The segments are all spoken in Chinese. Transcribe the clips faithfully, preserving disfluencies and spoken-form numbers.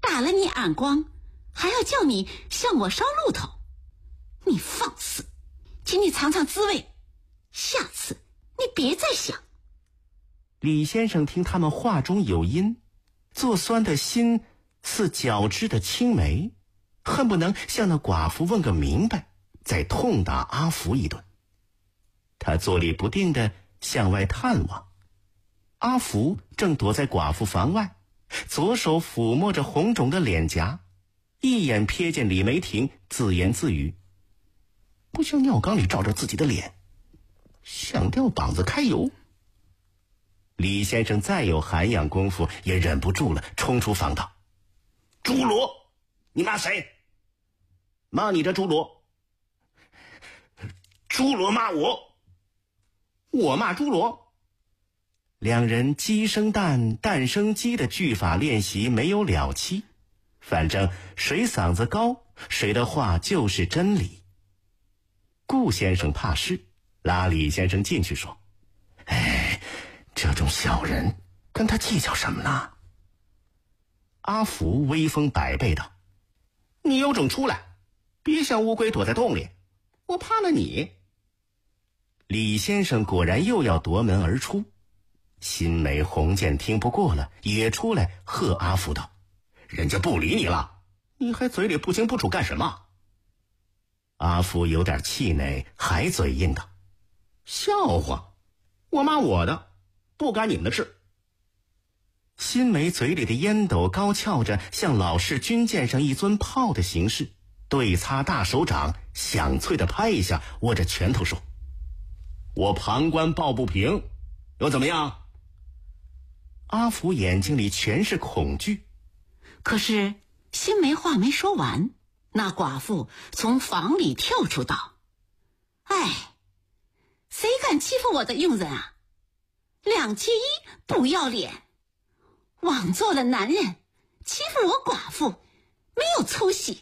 打了你耳光，还要叫你向我烧鹿头，你放肆！请你尝尝滋味，下次你别再想。 李先生听他们话中有音，做酸的心似绞汁的青梅，恨不能向那寡妇问个明白，再痛打阿福一顿。他坐立不定地向外探望，阿福正躲在寡妇房外，左手抚摸着红肿的脸颊，一眼瞥见李梅婷，自言自语：不像尿缸里照着自己的脸，想掉膀子开油。李先生再有涵养功夫，也忍不住了，冲出房道：猪罗，你骂谁？骂你这猪罗。猪罗骂我，我骂猪罗。两人鸡生蛋，蛋生鸡的句法练习没有了期，反正谁嗓子高，谁的话就是真理。顾先生怕事，拉李先生进去说：哎，这种小人跟他计较什么呢？阿福威风百倍道：你有种出来，别像乌龟躲在洞里，我怕了你。李先生果然又要夺门而出，新梅红剑听不过了，也出来喝阿福道：人家不理你了，你还嘴里不清不楚干什么？阿福有点气馁，还嘴硬道：笑话，我骂我的，不干你们的事。新梅嘴里的烟斗高翘着，像老式军舰上一尊炮的形式，对擦大手掌响脆的拍一下，握着拳头说：我旁观抱不平，又怎么样？阿福眼睛里全是恐惧。 可是新梅话没说完，那寡妇从房里跳出道：哎，谁敢欺负我的佣人啊？两七一不要脸，枉做了男人，欺负我寡妇，没有出息。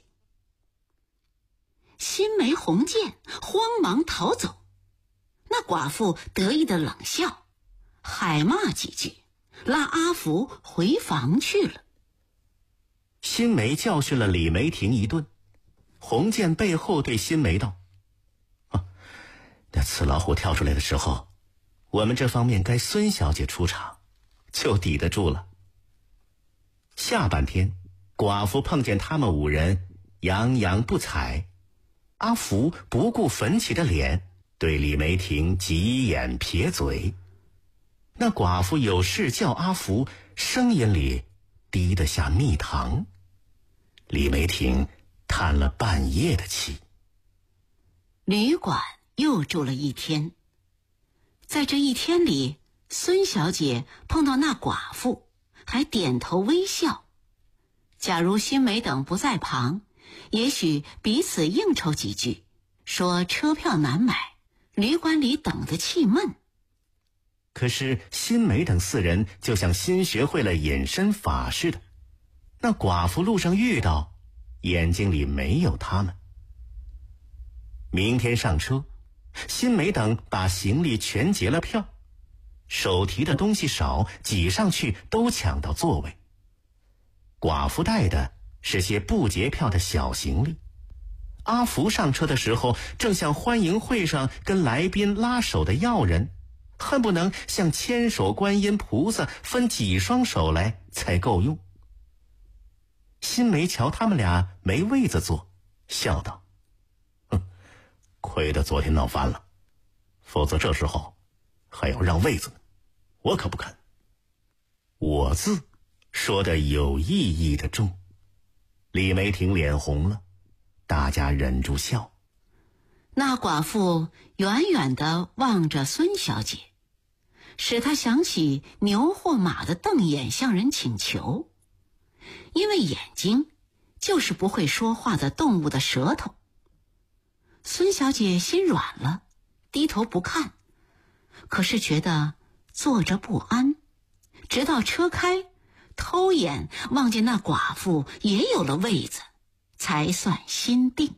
新梅红剑慌忙逃走，那寡妇得意的冷笑，海骂几句，拉阿福回房去了。 新梅教训了李梅婷一顿，红剑背后对新梅道：啊，那刺老虎跳出来的时候，我们这方面该孙小姐出场，就抵得住了。下半天，寡妇碰见他们五人洋洋不睬，阿福不顾粉起的脸，对李梅婷挤眼撇嘴。那寡妇有事叫阿福，声音里滴得下蜜糖。李梅婷叹了半夜的气。 旅馆又住了一天，在这一天里，孙小姐碰到那寡妇，还点头微笑。假如新梅等不在旁，也许彼此应酬几句，说车票难买，旅馆里等得气闷。 可是新梅等四人就像新学会了隐身法似的，那寡妇路上遇到，眼睛里没有他们。明天上车，新梅等把行李全结了票，手提的东西少，挤上去都抢到座位。寡妇带的是些不结票的小行李。阿福上车的时候，正像欢迎会上跟来宾拉手的要人，恨不能像千手观音菩萨分几双手来才够用。新梅瞧他们俩没位子坐，笑道：哼，亏得昨天闹翻了，否则这时候还要让位子呢，我可不肯。我字说得有意义的重。李梅婷脸红了，大家忍住笑。 那寡妇远远地望着孙小姐，使她想起牛或马的瞪眼向人请求，因为眼睛就是不会说话的动物的舌头。孙小姐心软了，低头不看，可是觉得坐着不安，直到车开，偷眼望见那寡妇也有了位子，才算心定。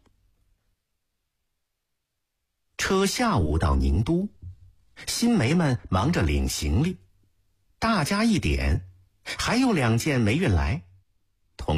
车下午到宁都，新梅们忙着领行李，大家一点，还有两件没运来。